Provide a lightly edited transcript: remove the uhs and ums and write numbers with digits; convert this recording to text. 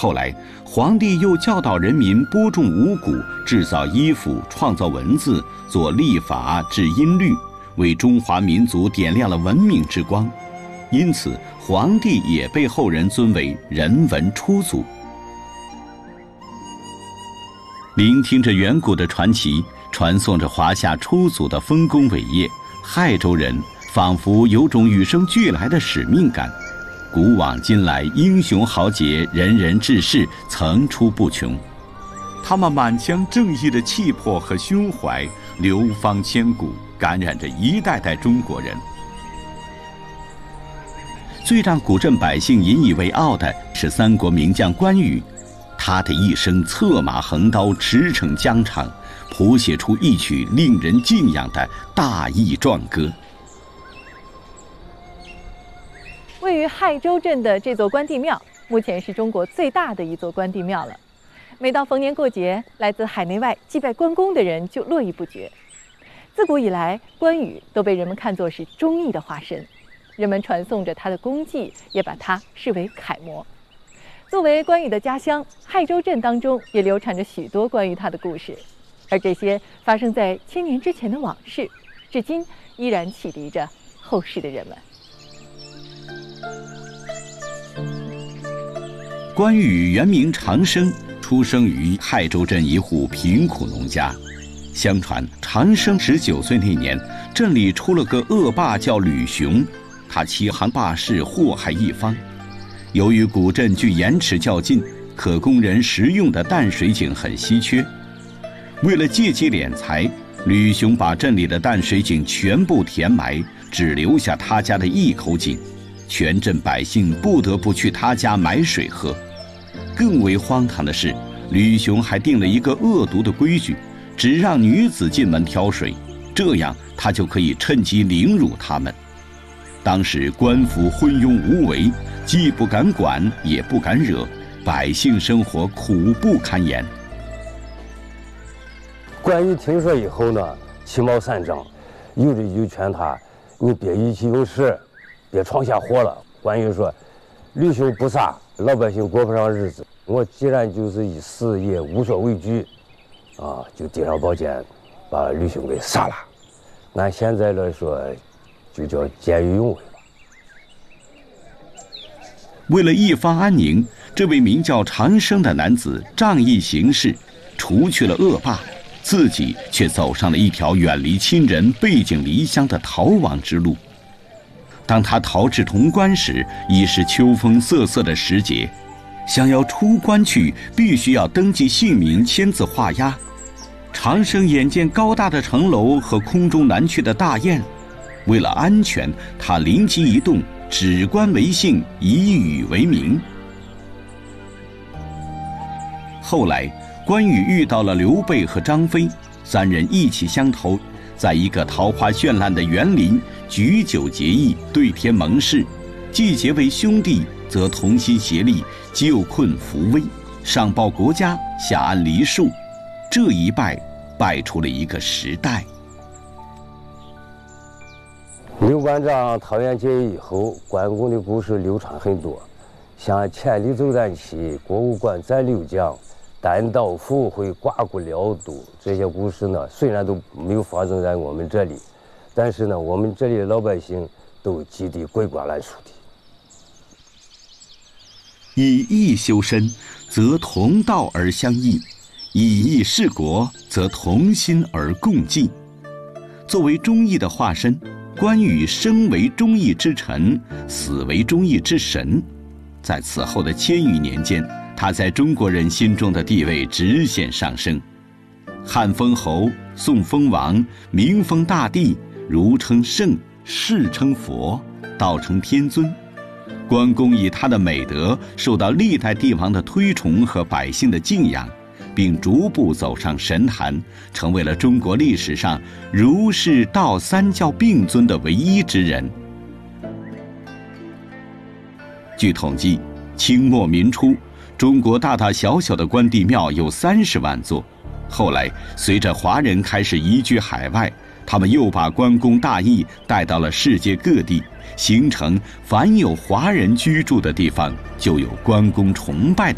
后来，皇帝又教导人民播种五谷，制造衣服，创造文字，做历法，制音律，为中华民族点亮了文明之光。因此，皇帝也被后人尊为人文初祖。聆听着远古的传奇，传颂着华夏初祖的丰功伟业，亥州人仿佛有种与生俱来的使命感。古往今来，英雄豪杰、仁人志士层出不穷，他们满腔正义的气魄和胸怀流芳千古，感染着一代代中国人。最让古镇百姓引以为傲的是三国名将关羽，他的一生策马横刀，驰骋疆场，谱写出一曲令人敬仰的大义壮歌。 位于亥州镇的这座关帝庙，目前是中国最大的一座关帝庙了。每到逢年过节，来自海内外祭拜关公的人就络绎不绝。自古以来，关羽都被人们看作是忠义的化身，人们传颂着他的功绩，也把他视为楷模。作为关羽的家乡，亥州镇当中也流传着许多关于他的故事，而这些发生在千年之前的往事，至今依然启迪着后世的人们。 关羽原名长生，出生于亥州镇一户贫苦农家。相传长生19岁那年，镇里出了个恶霸叫吕雄，他欺行霸市，祸害一方。由于古镇距盐池较近，可供人食用的淡水井很稀缺。为了借机敛财，吕雄把镇里的淡水井全部填埋，只留下他家的一口井。全镇百姓不得不去他家买水喝。更为荒唐的是，吕雄还定了一个恶毒的规矩，只让女子进门挑水，这样他就可以趁机凌辱她们。当时官府昏庸无为，既不敢管，也不敢惹，百姓生活苦不堪言。 关羽听说以后呢，其貌三丈，有的就劝他：“你别意气用事，别闯下祸了。”关羽说：“吕兄不傻，老百姓过不上日子，我既然就是一死也无所畏惧，就递上宝剑，把吕兄给杀了。按现在来说，就叫见义勇为吧。” 为了一方安宁，这位名叫长生的男子仗义行事，除去了恶霸，自己却走上了一条远离亲人、背井离乡的逃亡之路。当他逃至潼关时，已是秋风瑟瑟的时节，想要出关去，必须要登记姓名，签字画押。长生眼见高大的城楼和空中南去的大雁，为了安全，他灵机一动，指关为姓，以羽为名。后来，关羽遇到了刘备和张飞，三人意气相投，在一个桃花绚烂的园林举酒结义，对天盟誓，既结为兄弟，则同心协力，救困扶危，上报国家，下安黎庶。这一拜，拜出了一个时代。 刘关张桃园结义以后，关公的故事流传很多，像千里走单骑、过五关斩六将、单刀赴会、刮骨疗毒，这些故事呢，虽然都没有发生在我们这里，但是呢，我们这里的老百姓都记得鬼瓜烂熟的。 以义修身，则同道而相益；以义治国，则同心而共济。作为忠义的化身，关羽生为忠义之臣，死为忠义之神。在此后的千余年间，他在中国人心中的地位直线上升。汉封侯，宋封王，明封大帝，儒称圣，释称佛，道成天尊。关公以他的美德受到历代帝王的推崇和百姓的敬仰，并逐步走上神坛，成为了中国历史上儒释道三教并尊的唯一之人。据统计，清末民初，中国大大小小的关帝庙有30万座。后来，随着华人开始移居海外，他们又把关公大义带到了世界各地，形成凡有华人居住的地方就有关公崇拜的